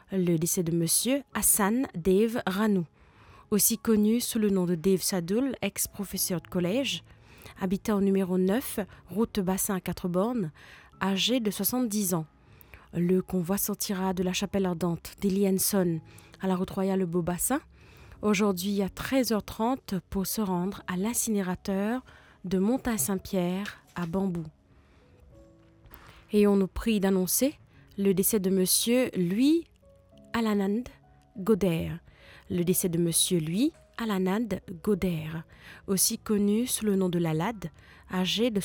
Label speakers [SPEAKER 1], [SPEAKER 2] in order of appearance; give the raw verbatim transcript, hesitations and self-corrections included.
[SPEAKER 1] le décès de Monsieur Hassan Dave Ranou, aussi connu sous le nom de Dave Sadoul, ex-professeur de collège, habitant au numéro neuf, route Bassin à quatre bornes, âgé de soixante-dix ans. Le convoi sortira de la chapelle ardente d'Elienson à la route royale Beaubassin, aujourd'hui à treize heures trente pour se rendre à l'incinérateur de Montagne-Saint-Pierre à Bambou. Et on nous prie d'annoncer le décès de Monsieur Louis Alanand Goder. Le décès de Monsieur Louis Alanand Goder, aussi connu sous le nom de Lalad, âgé de